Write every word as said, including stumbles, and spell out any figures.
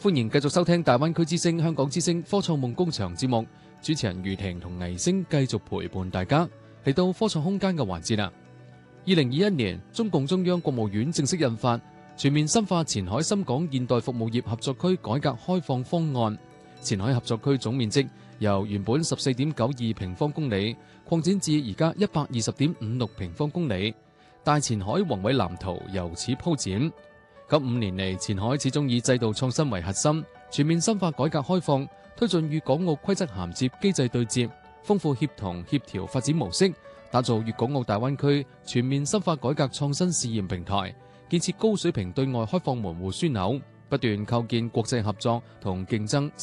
歡迎繼續收聽大灣區之聲、香港之聲科創夢工場節目，主持人余婷同倪星繼續陪伴大家嚟到科創空間嘅環節啦。二零二一年，中共中央國務院正式印發全面深化前海深港現代服務業合作區改革開放方案。前海合作區總面積由原本十四點九二平方公里擴展至而家一百二十點五六平方公里，大前海宏偉藍圖由此鋪展。咁五年嚟，前海始終以制度創新為核心，全面深化改革開放，推進粵港澳規則銜接機制對接，豐富協同協調發展模式，打造粵港澳大灣區全面深化改革創新試驗平台，建設高水平對外開放門戶樞紐，不斷構建國際合作同競爭